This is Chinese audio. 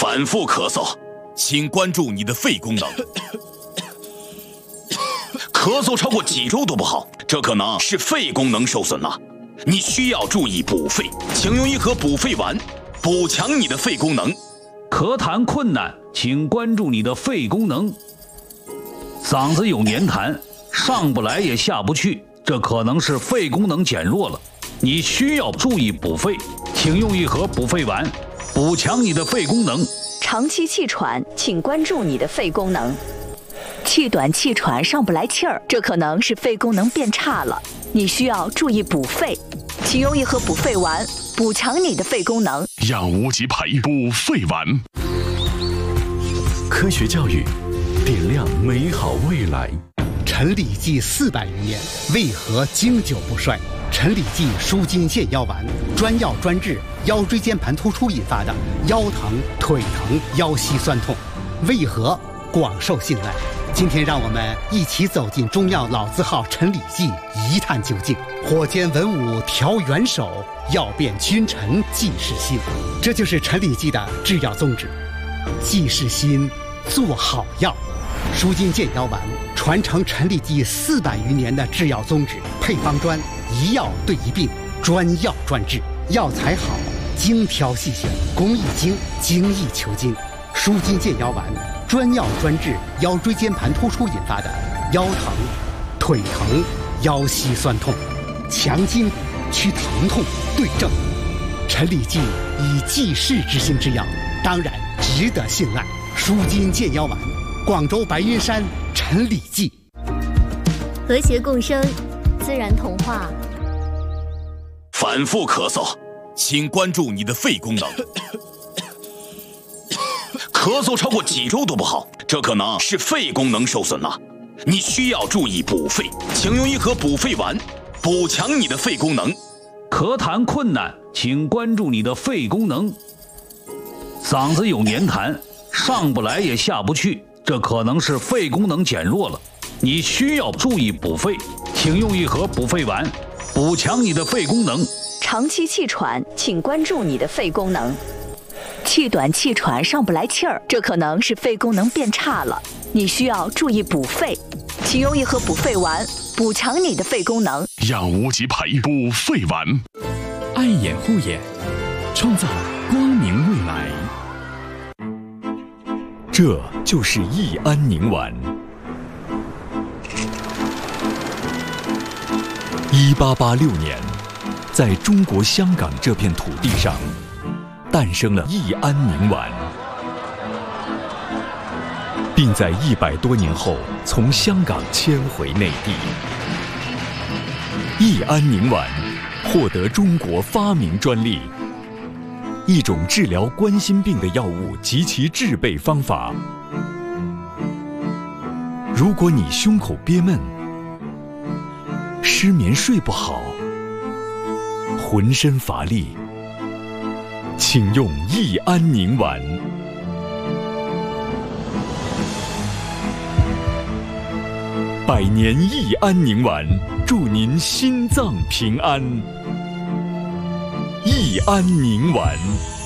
反复咳嗽，请关注你的肺功能。咳嗽超过几周都不好，这可能是肺功能受损了，你需要注意补肺，请用一盒补肺丸，补强你的肺功能。 咳痰困难，请关注你的肺功能。嗓子有黏痰，上不来也下不去，这可能是肺功能减弱了，你需要注意补肺，请用一盒补肺丸，补强你的肺功能。 长期气喘，请关注你的肺功能。气短气喘，上不来气儿，这可能是肺功能变差了，你需要注意补肺，请用一盒补肺丸，补强你的肺功能。 让无极培补肺丸。 科学教育，点亮美好未来。 陈李济400余年，为何经久不衰？陈李济舒筋健腰丸，专药专治腰椎间盘突出引发的腰疼、腿疼、腰膝酸痛，为何广受信赖？今天让我们一起走进中药老字号陈李济，一探究竟。火煎文武调元首，药变君臣济世心。这就是陈李济的制药宗旨，济世心，做好药。舒筋健腰丸传承陈李济400余年的制药宗旨，配方专，一药对一病，专药专治，药材好，精挑细选，工艺精，精益求精。舒筋健腰丸专药专治腰椎间盘突出引发的腰疼、腿疼、腰膝酸痛，强筋骨，祛疼痛，对症。陈李济以济世之心之药，当然值得信赖。舒筋健腰丸，广州白云山陈李济。 和谐共生，自然童话。 反复咳嗽，请关注你的肺功能。咳嗽超过几周都不好，这可能是肺功能受损了，你需要注意补肺，请用一盒补肺丸，补强你的肺功能。 咳痰困难，请关注你的肺功能。嗓子有黏痰，上不来也下不去，这可能是肺功能减弱了，你需要注意补肺，请用一盒补肺丸，补强你的肺功能。 长期气喘，请关注你的肺功能。气短气喘，上不来气儿，这可能是肺功能变差了，你需要注意补肺，请用一盒补肺丸，补强你的肺功能。 让无极培补肺丸。 爱眼护眼，创造光明未来。这就是益安宁丸。1886年，在中国香港这片土地上，诞生了益安宁丸，并在100多年后从香港迁回内地。益安宁丸获得中国发明专利，一种治疗冠心病的药物及其制备方法。如果你胸口憋闷、失眠睡不好、浑身乏力，请用益安宁丸。100年益安宁丸，祝您心脏平安。益安宁丸。